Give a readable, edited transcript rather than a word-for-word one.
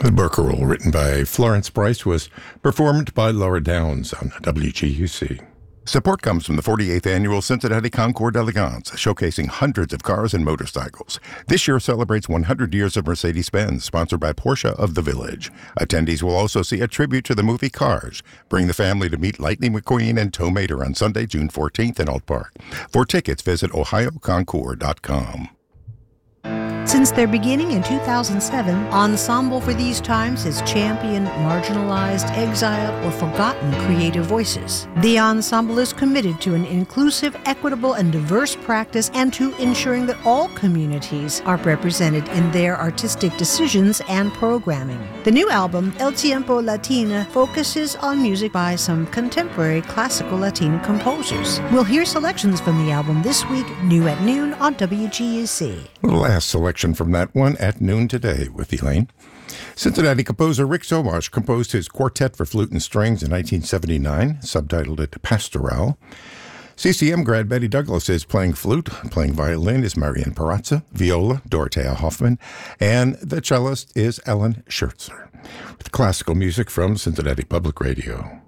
The Barcarolle, written by Florence Bryce, was performed by Laura Downs on WGUC. Support comes from the 48th Annual Cincinnati Concours d'Elegance, showcasing hundreds of cars and motorcycles. This year celebrates 100 years of Mercedes-Benz, sponsored by Porsche of the Village. Attendees will also see a tribute to the movie Cars. Bring the family to meet Lightning McQueen and Tow Mater on Sunday, June 14th in Alt Park. For tickets, visit ohioconcours.com. Since their beginning in 2007, Ensemble for These Times has championed marginalized, exiled, or forgotten creative voices. The Ensemble is committed to an inclusive, equitable, and diverse practice and to ensuring that all communities are represented in their artistic decisions and programming. The new album, El Tiempo Latina, focuses on music by some contemporary classical Latin composers. We'll hear selections from the album this week, new at noon on WGUC. Last selection from that one at noon today with Elaine. Cincinnati composer Rick Somash composed his Quartet for Flute and Strings in 1979, subtitled it Pastoral. CCM grad Betty Douglas is playing flute. Playing violin is Marianne Perazza, viola Dorothea Hoffman, and the cellist is Ellen Schertzer. With classical music from Cincinnati Public Radio.